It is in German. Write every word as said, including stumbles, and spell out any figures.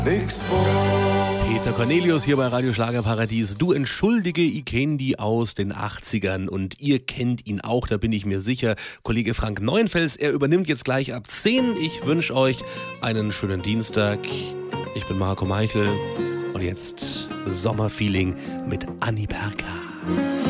nix vor. Peter Cornelius hier bei Radio Schlagerparadies. Du, entschuldige, ich kenn die aus den achtzigern und ihr kennt ihn auch, da bin ich mir sicher. Kollege Frank Neuenfels, er übernimmt jetzt gleich ab zehn. Ich wünsche euch einen schönen Dienstag. Ich bin Marco Meichel und jetzt Sommerfeeling mit Anni Perka.